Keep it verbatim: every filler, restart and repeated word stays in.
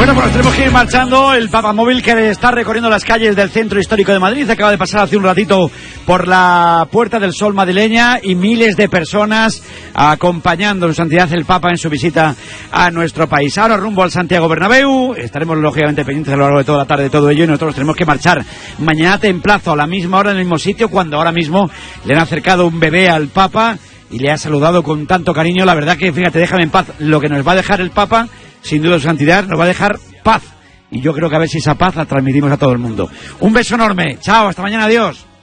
Bueno, pues tenemos que ir marchando. El Papamóvil que está recorriendo las calles del centro histórico de Madrid acaba de pasar hace un ratito por la Puerta del Sol madrileña y miles de personas acompañando en santidad el Papa en su visita a nuestro país. Ahora rumbo al Santiago Bernabéu, estaremos lógicamente pendientes a lo largo de toda la tarde de todo ello y nosotros tenemos que marchar mañana templazo a la misma hora en el mismo sitio, cuando ahora mismo le han acercado un bebé al Papa y le ha saludado con tanto cariño. La verdad que, fíjate, déjame en paz, lo que nos va a dejar el Papa, sin duda, su santidad, nos va a dejar paz. Y yo creo que a ver si esa paz la transmitimos a todo el mundo. Un beso enorme. Chao, hasta mañana, adiós.